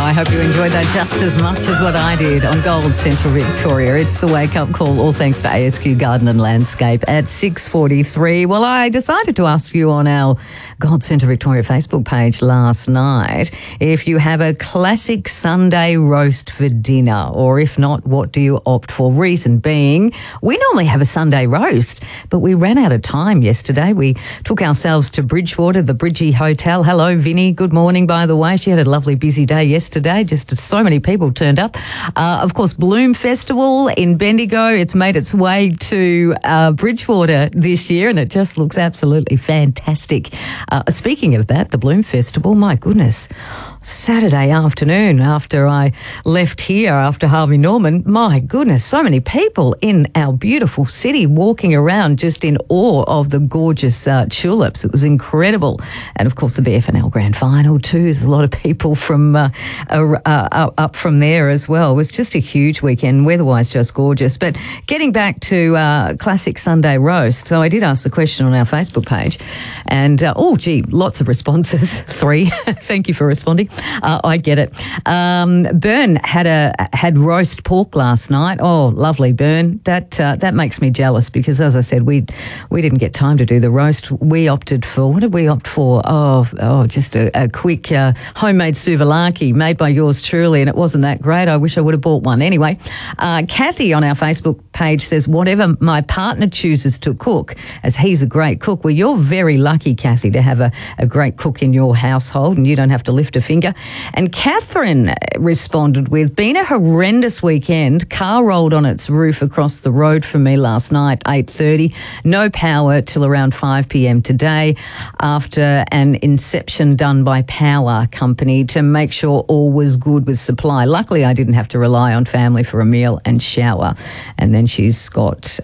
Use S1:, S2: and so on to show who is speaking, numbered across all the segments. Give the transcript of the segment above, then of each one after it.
S1: I hope you enjoyed that just as much as what I did on Gold Central Victoria. It's the wake-up call, all thanks to ASQ Garden and Landscape at 6:43. Well, I decided to ask you on our Gold Central Victoria Facebook page last night if you have a classic Sunday roast for dinner, or if not, what do you opt for? Reason being, we normally have a Sunday roast, but we ran out of time yesterday. We took ourselves to Bridgewater, the Bridgie Hotel. Hello, Vinnie. Good morning, by the way. She had a lovely busy day yesterday. Just so many people turned up. Of course, Bloom Festival in Bendigo. It's made its way to Bridgewater this year, and it just looks absolutely fantastic. Speaking of that, the Bloom Festival, my goodness, Saturday afternoon after I left here after Harvey Norman, my goodness, so many people in our beautiful city walking around just in awe of the gorgeous tulips. It was incredible. And of course, the BFNL Grand Final too. There's a lot of people from up from there as well. It was just a huge weekend, weather-wise just gorgeous. But getting back to classic Sunday roast, so I did ask the question on our Facebook page, and lots of responses. 3. Thank you for responding. I get it. Bern had roast pork last night. Oh, lovely, Bern. That makes me jealous because, as I said, we didn't get time to do the roast. We opted for, what did we opt for? Just a quick homemade souvlaki made by yours truly, and it wasn't that great. I wish I would have bought one. Anyway, Kathy on our Facebook page says, whatever my partner chooses to cook, as he's a great cook. Well, you're very lucky, Kathy, to have a great cook in your household, and you don't have to lift a finger. And Catherine responded with, been a horrendous weekend. Car rolled on its roof across the road from me last night, 8:30. No power till around 5 p.m. today after an inception done by Power Company to make sure all was good with supply. Luckily, I didn't have to rely on family for a meal and shower. And then she's got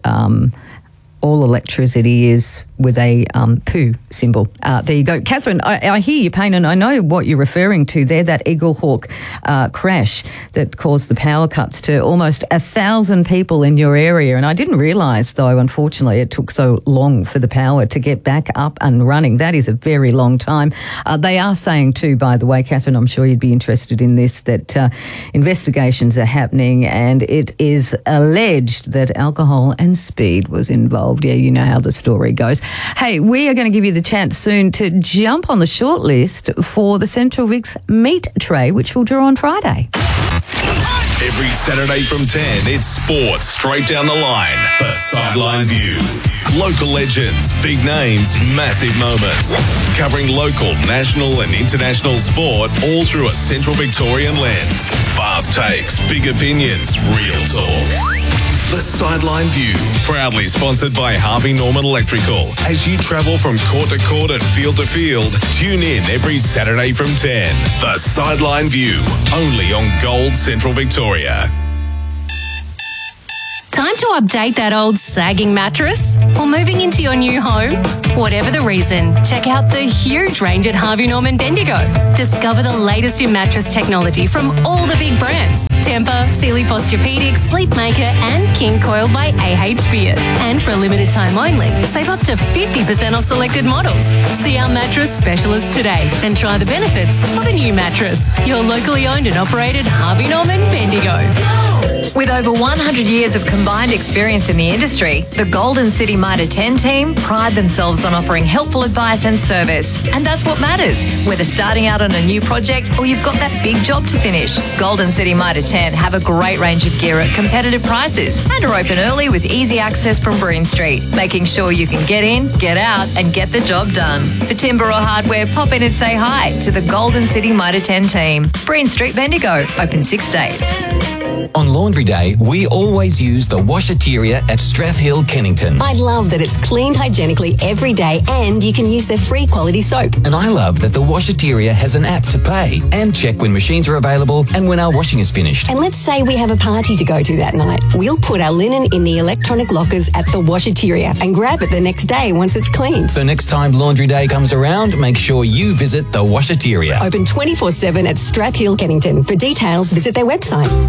S1: all electricity is with a poo symbol. There you go. Catherine, I hear your pain, and I know what you're referring to there, that Eagle Hawk crash that caused the power cuts to almost 1,000 people in your area. And I didn't realise, though, unfortunately, it took so long for the power to get back up and running. That is a very long time. They are saying too, by the way, Catherine, I'm sure you'd be interested in this, that investigations are happening, and it is alleged that alcohol and speed was involved. Yeah, you know how the story goes. Hey, we are going to give you the chance soon to jump on the shortlist for the Central Vic's meat tray, which we'll draw on Friday.
S2: Every Saturday from 10, it's sports straight down the line. The Sideline View. Local legends, big names, massive moments. Covering local, national and international sport all through a Central Victorian lens. Fast takes, big opinions, real talk. The Sideline View, proudly sponsored by Harvey Norman Electrical. As you travel from court to court and field to field, tune in every Saturday from 10. The Sideline View, only on Gold Central Victoria.
S3: Time to update that old sagging mattress? Or moving into your new home? Whatever the reason, check out the huge range at Harvey Norman Bendigo. Discover the latest in mattress technology from all the big brands. Tempur, Sealy Posturepedic, Sleepmaker and King Coil by AH Beard. And for a limited time only, save up to 50% off selected models. See our mattress specialist today and try the benefits of a new mattress. Your locally owned and operated Harvey Norman Bendigo.
S4: With over 100 years of combined experience in the industry, the Golden City Mitre 10 team pride themselves on offering helpful advice and service. And that's what matters, whether starting out on a new project or you've got that big job to finish. Golden City Mitre 10 have a great range of gear at competitive prices and are open early with easy access from Breen Street, making sure you can get in, get out and get the job done. For timber or hardware, pop in and say hi to the Golden City Mitre 10 team. Breen Street, Bendigo, open 6 days.
S5: On Laundry Day, we always use the Washateria at Strathhill, Kennington.
S6: I love that it's cleaned hygienically every day and you can use their free quality soap.
S5: And I love that the Washateria has an app to pay and check when machines are available and when our washing is finished.
S6: And let's say we have a party to go to that night. We'll put our linen in the electronic lockers at the Washateria and grab it the next day once it's cleaned.
S5: So next time Laundry Day comes around, make sure you visit the Washateria.
S6: Open 24/7 at Strathhill, Kennington. For details, visit their website.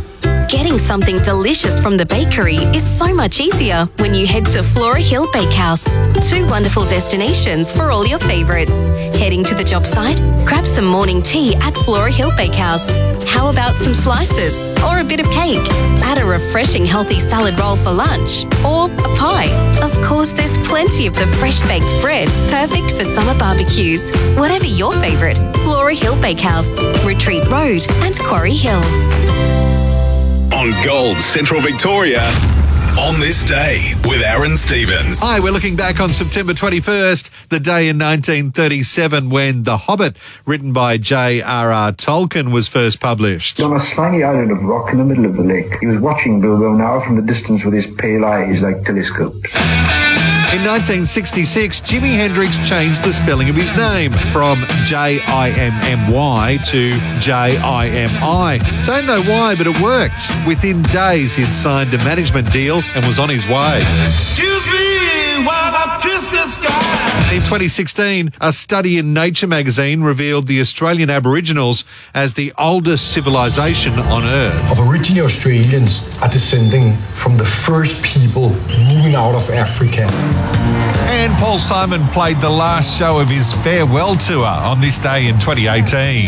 S3: Getting something delicious from the bakery is so much easier when you head to Flora Hill Bakehouse. 2 wonderful destinations for all your favourites. Heading to the job site? Grab some morning tea at Flora Hill Bakehouse. How about some slices or a bit of cake? Add a refreshing healthy salad roll for lunch or a pie. Of course, there's plenty of the fresh baked bread, perfect for summer barbecues. Whatever your favourite, Flora Hill Bakehouse, Retreat Road and Quarry Hill.
S2: On Gold Central Victoria, on this day with Aaron Stevens.
S7: Hi, we're looking back on September 21st, the day in 1937 when The Hobbit, written by J.R.R. Tolkien, was first published.
S8: On a slimy island of rock in the middle of the lake, he was watching Bilbo now from the distance with his pale eyes like telescopes.
S7: In 1966, Jimi Hendrix changed the spelling of his name from J-I-M-M-Y to J-I-M-I. Don't know why, but it worked. Within days, he'd signed a management deal and was on his way.
S9: Excuse me while I kiss the sky.
S7: In 2016, a study in Nature magazine revealed the Australian Aboriginals as the oldest civilization on Earth.
S10: Aboriginal Australians are descending from the first people moving out of Africa.
S7: And Paul Simon played the last show of his farewell tour on this day in 2018.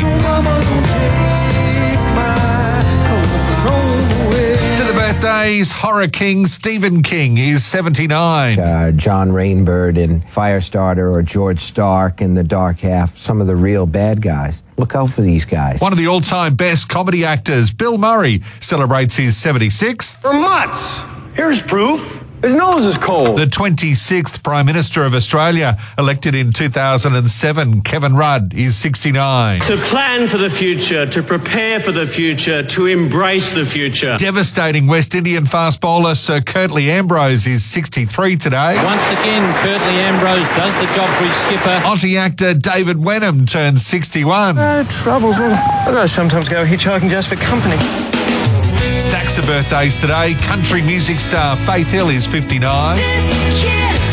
S7: To the birthdays, horror king Stephen King is 79.
S11: John Rainbird in Firestarter or George Stark in The Dark Half, some of the real bad guys. Look out for these guys.
S7: One of the all-time best comedy actors, Bill Murray, celebrates his 76th.
S12: For months. Here's proof. His nose is cold.
S7: The 26th Prime Minister of Australia, elected in 2007, Kevin Rudd, is 69.
S13: To plan for the future, to prepare for the future, to embrace the future.
S7: Devastating West Indian fast bowler Sir Curtly Ambrose is 63 today.
S14: Once again, Curtly Ambrose does the job for his skipper.
S7: Aussie actor David Wenham turns 61.
S15: No troubles. I sometimes go hitchhiking just for company.
S7: Stacks of birthdays today. Country music star Faith Hill is 59.
S9: This kiss.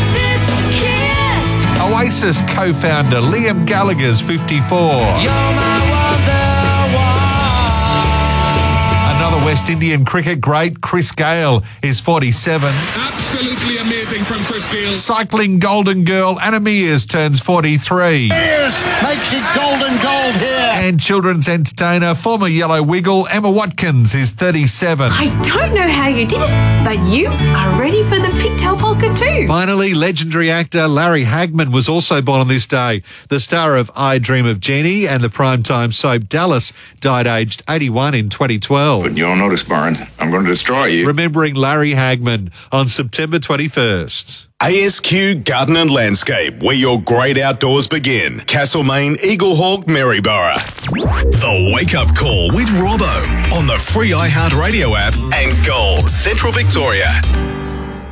S7: Oasis co-founder Liam Gallagher's 54. Another West Indian cricket great, Chris Gale, is 47.
S16: Absolutely amazing from Chris Gale.
S7: Cycling golden girl Anna Mears turns 43.
S17: Mears makes it golden gold here.
S7: And children's entertainer, former Yellow Wiggle Emma Watkins is 37.
S18: I don't know how you did it, but you are ready for the pigtail polka too.
S7: Finally, legendary actor Larry Hagman was also born on this day. The star of I Dream of Jeannie and the primetime soap Dallas died aged 81 in 2012.
S19: But you'll notice, Barnes, I'm going to destroy you.
S7: Remembering Larry Hagman on September 21st.
S2: ASQ Garden and Landscape, where your great outdoors begin. Castlemaine, Eaglehawk, Maryborough. The Wake Up Call with Robbo on the free iHeartRadio app and Gold Central Victoria.